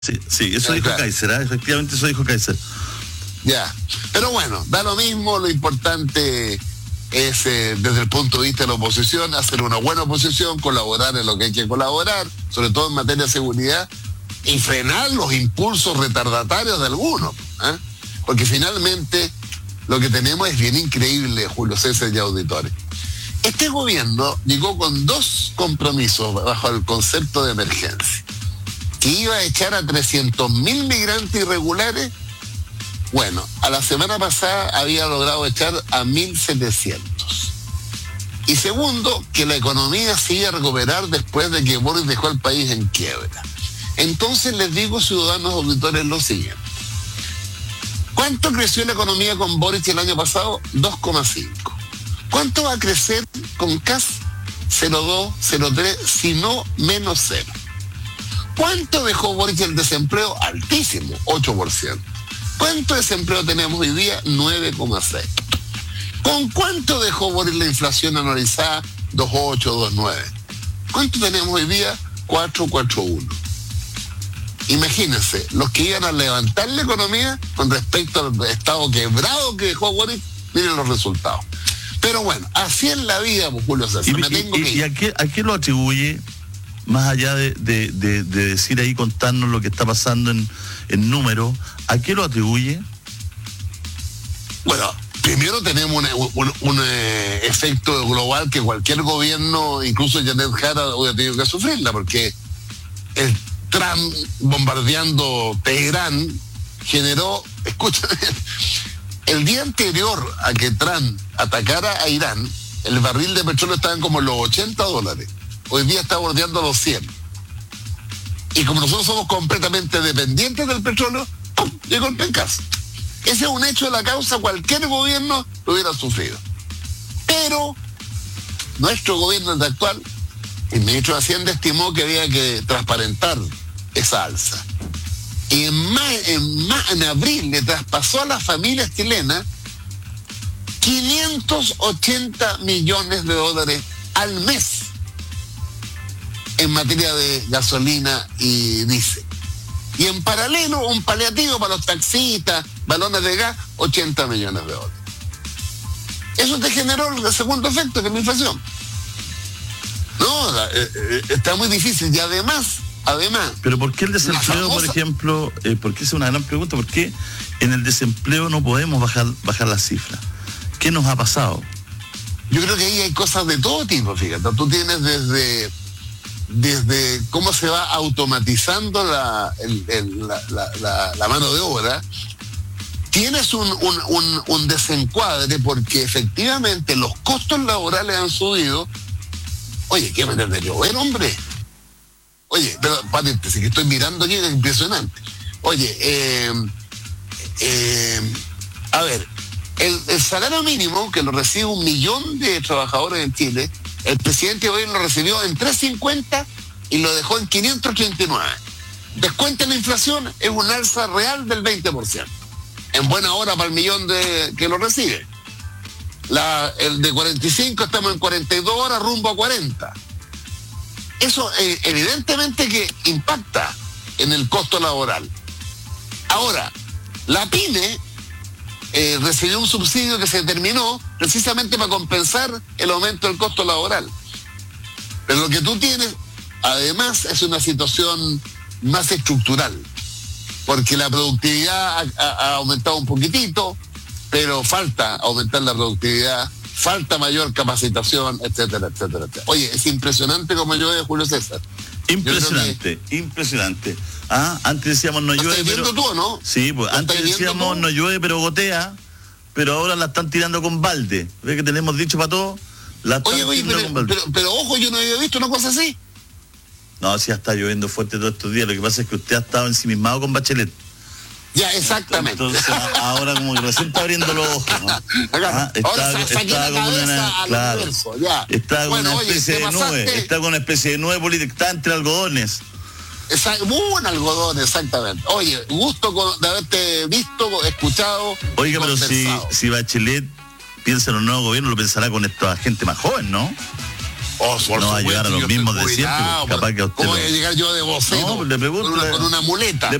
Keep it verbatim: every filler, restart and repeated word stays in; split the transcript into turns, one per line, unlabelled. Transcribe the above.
Sí, sí, eso dijo
claro.
Kaiser, ¿eh? Efectivamente eso dijo Kaiser.
Ya, pero bueno, da lo mismo, lo importante es, eh, desde el punto de vista de la oposición, hacer una buena oposición, colaborar en lo que hay que colaborar, sobre todo en materia de seguridad, y frenar los impulsos retardatarios de algunos, ¿eh? Porque finalmente lo que tenemos es bien increíble, Julio César y auditores. Este gobierno llegó con dos compromisos bajo el concepto de emergencia, que iba a echar a trescientos mil migrantes irregulares. Bueno, a la semana pasada había logrado echar a mil setecientos. Y segundo, que la economía se iba a recuperar después de que Boris dejó el país en quiebra. Entonces les digo, ciudadanos auditores, lo siguiente. ¿Cuánto creció la economía con Boris el año pasado? dos coma cinco. ¿Cuánto va a crecer con C A S? cero coma dos, cero coma tres, si no menos cero. ¿Cuánto dejó Boris el desempleo? Altísimo, ocho por ciento. ¿Cuánto desempleo tenemos hoy día? nueve coma seis. ¿Con cuánto dejó Boris la inflación anualizada? dos coma ocho, dos coma nueve. ¿Cuánto tenemos hoy día? cuatro coma cuarenta y uno. Imagínense, los que iban a levantar la economía con respecto al estado quebrado que dejó Boris, miren los resultados. Pero bueno, así es la vida, pues, Julio César.
¿Y,
Me
y,
tengo
y,
que ir.
¿y a, qué, a qué lo atribuye, más allá de, de, de, de decir ahí, contarnos lo que está pasando en, en números, a qué lo atribuye?
Bueno, primero tenemos un, un, un eh, efecto global que cualquier gobierno, incluso Janet Jara, hubiera tenido que sufrirla, porque el Trump bombardeando Teherán generó, escuchen, el día anterior a que Trump atacara a Irán, el barril de petróleo estaba en como los ochenta dólares. Hoy día está bordeando los cien. Y como nosotros somos completamente dependientes del petróleo, ¡pum!, llegó el pencazo. Ese es un hecho de la causa, cualquier gobierno lo hubiera sufrido. Pero nuestro gobierno el actual, el ministro de Hacienda estimó que había que transparentar esa alza. Y en, ma, en, ma, en abril le traspasó a las familias chilenas quinientos ochenta millones de dólares al mes en materia de gasolina y diésel. Y en paralelo, un paliativo para los taxistas, balones de gas, ochenta millones de dólares. Eso te generó el segundo efecto, que es la inflación. No, eh, eh, está muy difícil. Y además, además...
Pero ¿por qué el desempleo,
famosa...
por ejemplo, eh, porque es una gran pregunta, ¿por qué en el desempleo no podemos bajar, bajar las cifras? ¿Qué nos ha pasado?
Yo creo que ahí hay cosas de todo tipo, fíjate. Tú tienes desde... desde cómo se va automatizando la, el, el, la, la, la, la mano de obra, tienes un, un, un, un desencuadre porque efectivamente los costos laborales han subido. Oye, qué manera de llover, hombre. Oye, pero paréntesis, que estoy mirando aquí, es impresionante. Oye, eh, eh, a ver, el, el salario mínimo, que lo recibe un millón de trabajadores en Chile, el presidente hoy lo recibió en trescientos cincuenta y lo dejó en quinientos treinta y nueve. Descuenta la inflación, es un alza real del veinte por ciento. En buena hora para el millón de que lo recibe. La, el de cuarenta y cinco estamos en cuarenta y dos horas rumbo a cuarenta. Eso eh, evidentemente que impacta en el costo laboral. Ahora, la PYME eh, recibió un subsidio que se terminó precisamente para compensar el aumento del costo laboral. Pero lo que tú tienes, además, es una situación más estructural, porque la productividad ha, ha, ha aumentado un poquitito, pero falta aumentar la productividad, falta mayor capacitación, etcétera, etcétera, etcétera. Oye, es impresionante como llueve, Julio César.
Impresionante, que... impresionante. Ah, antes decíamos no llueve,
¿Estás viendo
pero...
tú o no?
Sí, pues antes decíamos no llueve, pero gotea, pero ahora la están tirando con balde. ¿Ves que tenemos dicho para todo? La están
oye, oye,
tirando
pero,
con balde.
Pero, pero ojo, yo no había visto una cosa así.
No, sí, está lloviendo fuerte todos estos días. Lo que pasa es que usted ha estado ensimismado con Bachelet.
Ya, exactamente.
Entonces, ahora como que recién está abriendo los ojos, ¿no?
Ah,
está,
ahora sa saqué la cabeza al
claro,
universo, ya.
Está con
bueno,
una especie
oye,
de
pasaste...
nube, está con una especie de nube política, está entre algodones.
Exacto, un algodón, exactamente. Oye, gusto con, de haberte visto, escuchado.
Oiga, pero si, si Bachelet piensa en un nuevo gobierno, lo pensará con esta gente más joven, ¿no?
Oh, por
no va a
supuesto,
llegar a los
yo
mismos
estoy
de siempre,
jubilado,
capaz que a usted
¿cómo
lo-
voy a llegar yo de vocero
No, le pregunto,
con, una,
le-
con una muleta?
le